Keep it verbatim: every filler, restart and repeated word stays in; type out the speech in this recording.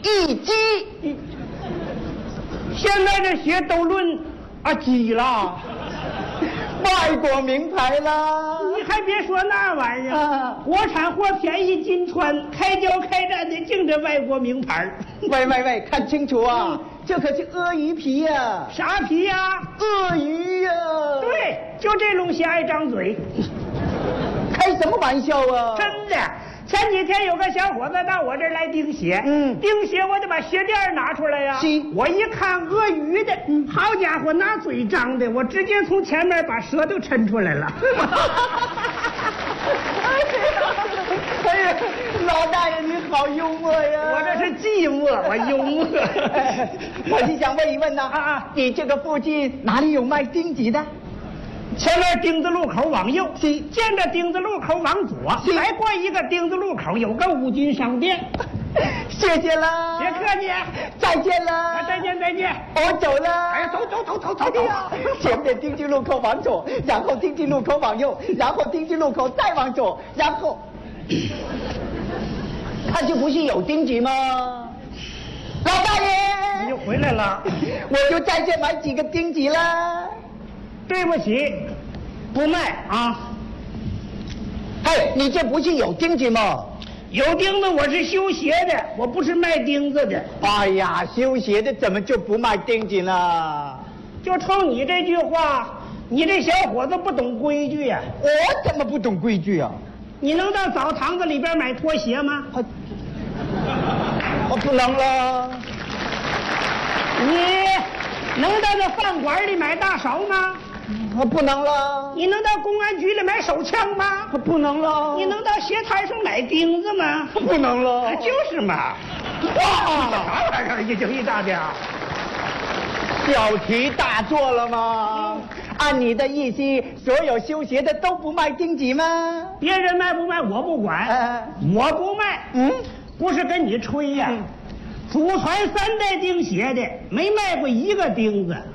一击。 现在这鞋都论啊击了， 外国名牌啦！ 你还别说那玩意儿， 啊、 国产货便宜金穿，开胶开战的净这外国名牌。 喂喂喂，看清楚啊！嗯、这可是鳄鱼皮呀、啊！ 啥皮呀、啊？ 鳄鱼呀、啊！ 对，就这东西爱张嘴。 开什么玩笑啊！ 真的。前几天有个小伙子到我这儿来钉鞋， 嗯， 钉鞋我就把鞋垫拿出来呀、啊。我一看鳄鱼的，嗯，好家伙，那嘴张的，我直接从前面把舌头抻出来了。 哎呀，老大爷你好幽默呀！ 我这是寂寞，我幽默。 我是想问一问呐， 啊啊， 你这个附近哪里有卖钉子的？ 前面丁字路口往右，见着丁字路口往左，再过一个丁字路口有个五金商店。 谢谢了， 别客气， 再见了， 再见再见， 我走了。 哎，走走走走走走。 前面丁字路口往左，然后丁字路口往右，然后丁字路口再往左，然后，他就不是有钉子吗？老大爷， 你又回来了， 我就在这买几个钉子了。 对不起，不卖啊！ 哎，你这不是有钉子吗？ 有钉子，我是修鞋的，我不是卖钉子的。 哎呀，修鞋的怎么就不卖钉子呢？ 就冲你这句话，你这小伙子不懂规矩呀、啊！ 我怎么不懂规矩啊？ 你能到澡堂子里边买拖鞋吗？ 我我不能了。 你能到这饭馆里买大勺吗？ 我不能了。 你能到公安局里买手枪吗？ 我不能了。 你能到鞋摊上买钉子吗？ 我不能了。 就是嘛。哇，啥玩意儿？一惊一乍的。 小题大做了吗？嗯、按你的意思，所有修鞋的都不卖钉子吗？ 别人卖不卖我不管， 呃、 我不卖。 嗯， 不是跟你吹呀、啊。嗯，祖传三代钉鞋的没卖过一个钉子，